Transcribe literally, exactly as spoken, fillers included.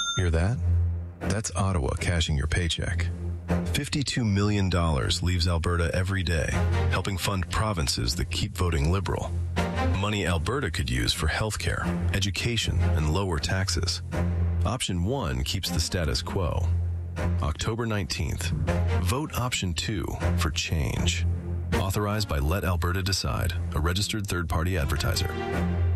Hear that? That's Ottawa cashing your paycheck. fifty-two million dollars leaves Alberta every day, helping fund provinces that keep voting Liberal. Money Alberta could use for healthcare, education, and lower taxes. Option one keeps the status quo. October nineteenth. Vote Option two for change. Authorized by Let Alberta Decide, a registered third-party advertiser.